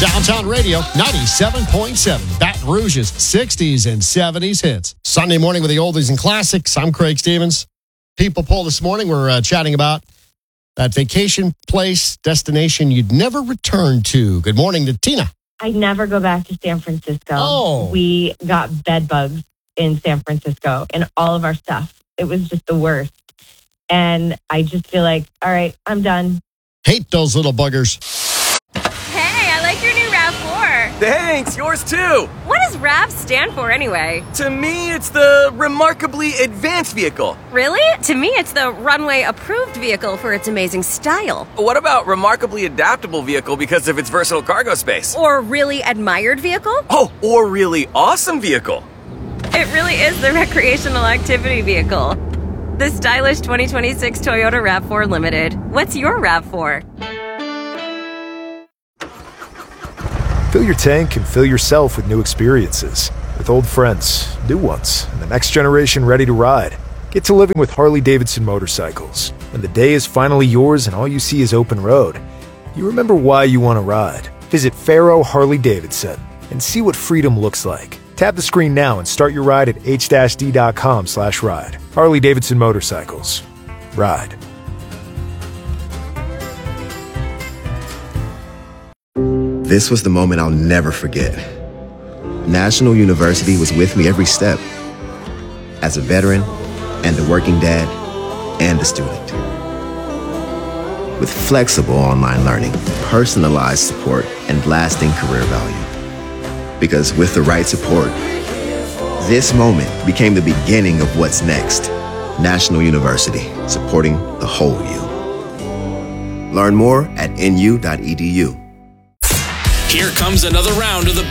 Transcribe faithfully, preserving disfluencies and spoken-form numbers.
Downtown Radio, ninety-seven point seven. Baton Rouge's sixties and seventies hits. Sunday morning with the oldies and classics. I'm Craig Stevens. People poll this morning, we're uh, chatting about that vacation place, destination you'd never return to. Good morning to Tina. I never go back to San Francisco. Oh. We got bed bugs in San Francisco and all of our stuff. It was just the worst. And I just feel like, all right, I'm done. Hate those little buggers. Hey, I like your new RAV four. Thanks, yours too. What does RAV stand for anyway? To me, it's the Remarkably Advanced Vehicle. Really? To me, it's the Runway Approved Vehicle for its amazing style. What about Remarkably Adaptable Vehicle because of its versatile cargo space? Or Really Admired Vehicle? Oh, or Really Awesome Vehicle. It really is the recreational activity vehicle. The stylish twenty twenty-six Toyota RAV four Limited. What's your RAV four? Fill your tank and fill yourself with new experiences. With old friends, new ones, and the next generation ready to ride. Get to living with Harley-Davidson motorcycles. When the day is finally yours and all you see is open road, you remember why you want to ride. Visit Faro Harley-Davidson and see what freedom looks like. Tap the screen now and start your ride at h d dot com slash ride. Harley-Davidson Motorcycles. Ride. This was the moment I'll never forget. National University was with me every step. As a veteran, and a working dad, and a student. With flexible online learning, personalized support, and lasting career value. Because with the right support, this moment became the beginning of what's next. National University, supporting the whole you. Learn more at n u dot e d u. Here comes another round of the